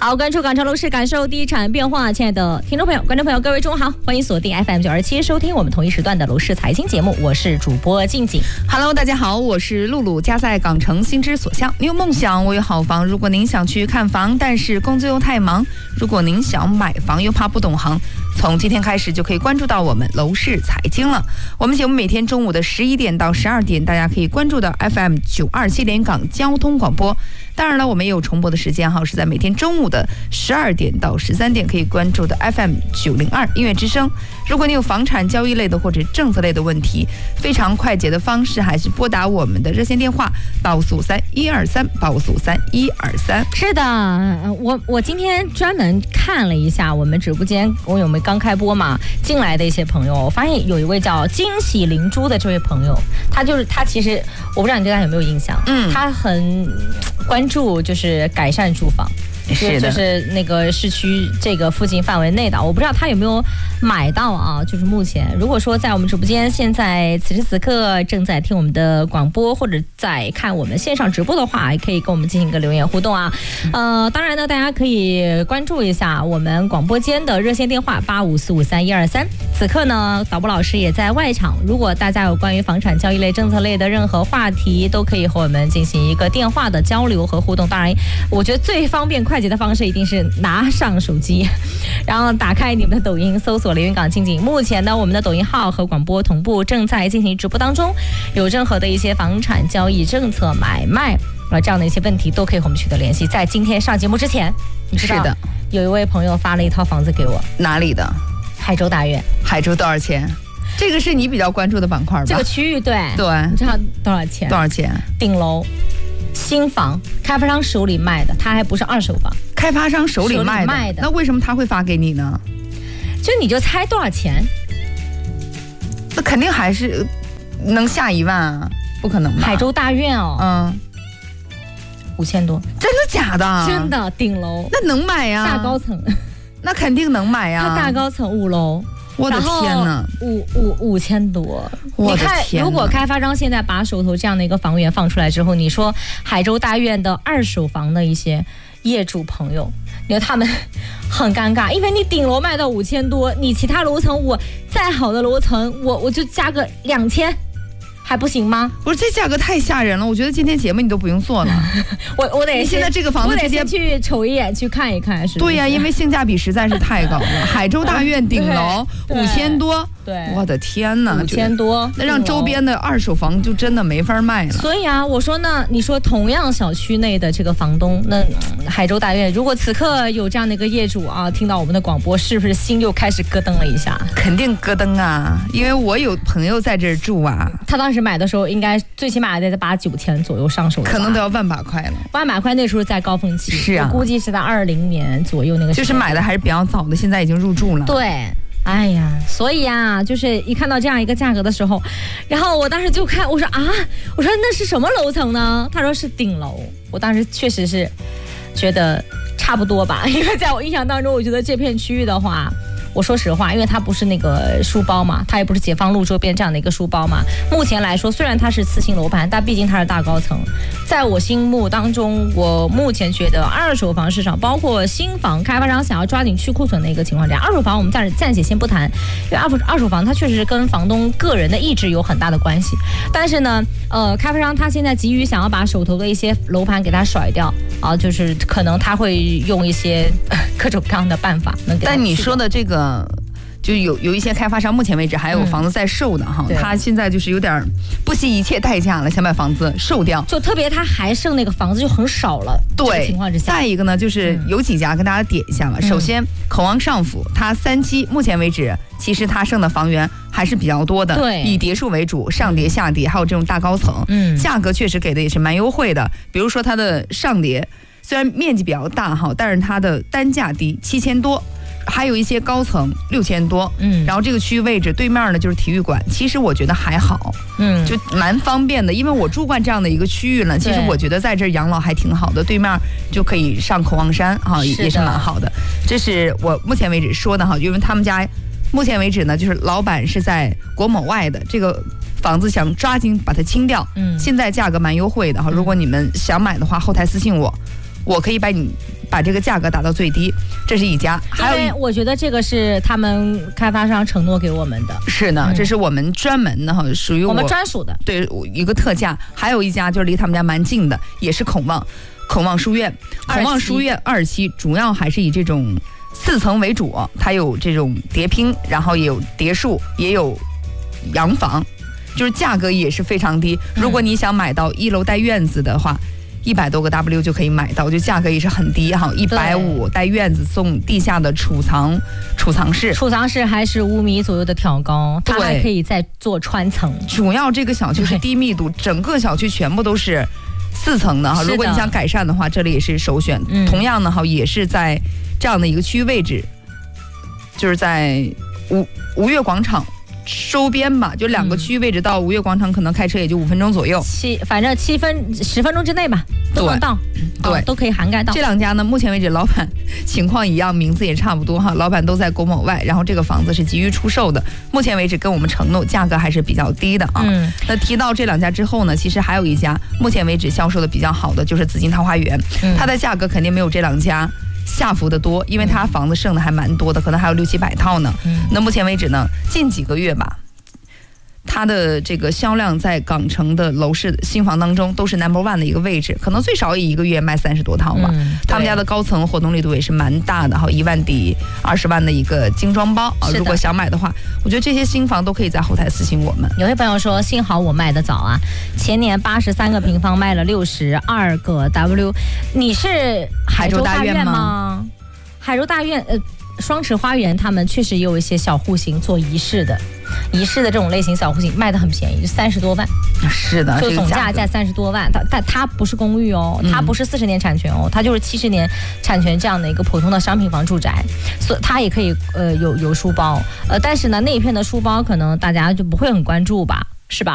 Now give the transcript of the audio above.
好，关注港城楼市，感受地产变化。亲爱的听众朋友、观众朋友，各位中午好，欢迎锁定 FM927收听我们同一时段的楼市财经节目，我是主播静静。 Hello， 大家好，我是露露，家在港城，心之所向。你有梦想，我有好房。如果您想去看房，但是工作又太忙；如果您想买房，又怕不懂行，从今天开始就可以关注到我们楼市财经了。我们节目每天中午的11点到12点，大家可以关注到 FM927连云港交通广播。当然了，我们也有重播的时间哈，是在每天中午的12点到13点可以关注的 FM902音乐之声。如果你有房产交易类的或者政策类的问题，非常快捷的方式还是拨打我们的热线电话8543-123，8543-123。 是的，我今天专门看了一下我们直播间，我们刚开播嘛，进来的一些朋友，我发现有一位叫惊喜灵珠的这位朋友，他其实我不知道你对他有没有印象，他很关注就是改善住房。就是那个市区这个附近范围内的，我不知道他有没有买到啊。就是目前如果说在我们直播间现在此时此刻正在听我们的广播或者在看我们线上直播的话，也可以跟我们进行一个留言互动啊。当然呢，大家可以关注一下我们广播间的热线电话85453123。此刻呢，导播老师也在外场，如果大家有关于房产交易类、政策类的任何话题，都可以和我们进行一个电话的交流和互动。当然，我觉得最方便快捷的方式一定是拿上手机，然后打开你们的抖音，搜索连云港静静。目前呢，我们的抖音号和广播同步正在进行直播当中，有任何的一些房产交易、政策买卖这样的一些问题，都可以和我们取得联系。在今天上节目之前，你知道是的， 有一位朋友发了一套房子给我， 哪里的？ 海州大院。 海州多少钱？这个是你比较关注的板块吧？ 这个区域对，你知道多少钱？ 多少钱？ 顶楼。新房，开发商手里卖的，他还不是二手房。 开发商手里卖的，那为什么他会发给你呢？ 你就猜多少钱？ 那肯定还是能下1万啊，不可能吧？ 海州大院哦，5000多。 真的假的？ 真的，顶楼。 那能买呀？ 大高层。 那肯定能买呀。 它大高层5楼。 我的天哪 ，5000多！ 你看，如果开发商现在把手头这样的一个房源放出来之后，你说海州大院的二手房的一些业主朋友，你说他们很尴尬，因为你顶楼卖到5000多，你其他楼层我再好的楼层，我就加个2000。还不行吗？ 不是，这价格太吓人了，我觉得今天节目你都不用做了。 我得现在这个房子我得先去瞅一眼，去看一看。是对呀，因为性价比实在是太高了。海州大院顶楼5000多， 对， 我的天哪 ，5000多， 那让周边的二手房就真的没法卖了。 所以啊，我说呢，你说同样小区内的这个房东，那海州大院，如果此刻有这样的一个业主啊，听到我们的广播，是不是心又开始咯噔了一下？ 肯定咯噔啊，因为我有朋友在这儿住啊。 他当时买的时候，应该最起码得在8、9千左右上手， 可能都要1把块了。 1把块那时候在高峰期， 是啊， 我估计是在20年左右那个时候。 就是买的还是比较早的，现在已经入住了。 对。哎呀，所以啊，就是一看到这样一个价格的时候，然后我当时就看，我说那是什么楼层呢？他说是顶楼。我当时确实是觉得差不多吧，因为在我印象当中，我觉得这片区域的话，我说实话，因为它不是那个书包嘛，它也不是解放路周边这样的一个书包嘛。目前来说，虽然它是次新楼盘，但毕竟它是大高层。在我心目当中，我目前觉得二手房市场，包括新房开发商想要抓紧去库存的一个情况下，二手房我们暂且先不谈，因为二手房它确实是跟房东个人的意志有很大的关系。但是呢，开发商他现在急于想要把手头的一些楼盘给它甩掉啊，就是可能他会用一些各种各样的办法能给它。 但你说的这个。就有一些开发商，目前为止还有房子在售的哈，他现在就是有点不惜一切代价了，想把房子售掉。 就特别他还剩那个房子就很少了， 对。 情况之下， 再一个呢，就是有几家跟大家点一下吧。首先，口望上府，它3期目前为止，其实它剩的房源还是比较多的， 对， 以别墅为主，上叠、下叠，还有这种大高层，价格确实给的也是蛮优惠的。比如说它的上叠，虽然面积比较大哈，但是它的单价低，7000多。还有一些高层6000多，然后这个区域位置对面呢就是体育馆，其实我觉得还好，就蛮方便的，因为我住惯这样的一个区域了，其实我觉得在这儿养老还挺好的，对面就可以上口望山哈，也是蛮好的。这是我目前为止说的哈，因为他们家目前为止呢，就是老板是在国某外的这个。房子想抓紧把它清掉，现在价格蛮优惠的哈。如果你们想买的话，后台私信我，我可以把你把这个价格打到最低，这是一家。 还有，我觉得这个是他们开发商承诺给我们的。 是呢，这是我们专门的哈，属于我们专属的， 对，一个特价。还有一家就是离他们家蛮近的，也是孔望书院。孔望书院2期主要还是以这种4层为主，它有这种叠拼，然后也有叠墅，也有洋房，就是价格也是非常低。如果你想买到1楼带院子的话，100多个 W 就可以买到，就价格也是很低哈，150带院子，送地下的储藏室还是5米左右的挑高，它还可以再做穿层。 主要这个小区是低密度，整个小区全部都是4层的哈。如果你想改善的话，这里也是首选。同样呢哈，也是在这样的一个区域位置，就是在吴越广场周边吧，就2个区域位置到吴越广场，可能开车也就5分钟左右， 反正10分钟之内吧，都能到，对，都可以涵盖到。 这2家呢，目前为止老板情况一样，名字也差不多哈，老板都在国某外，然后这个房子是急于出售的，目前为止跟我们承诺价格还是比较低的啊。那提到这2家之后呢，其实还有一家目前为止销售的比较好的，就是紫金桃花源，它的价格肯定没有这2家下浮的多，因为它房子剩的还蛮多的，可能还有600-700套呢。那目前为止呢，近几个月吧，它的这个销量在港城的楼市新房当中都是 No.1 的一个位置，可能最少也1个月卖30多套吧。他们家的高层活动力度也是蛮大的，1万抵20万的一个精装包啊。如果想买的话，我觉得这些新房都可以在后台私信我们。 有位朋友说，幸好我卖的早啊，前年83个平方卖了62个 W。你是海州大院吗？海州大院双池花园他们确实也有一些小户型做仪式的这种类型小户型卖的很便宜，就30多万。 是的， 就总价在30多万。它不是公寓哦，它不是40年产权哦，它就是70年产权这样的一个普通的商品房住宅，所以它也可以有书包。但是呢，那一片的书包可能大家就不会很关注吧。是吧？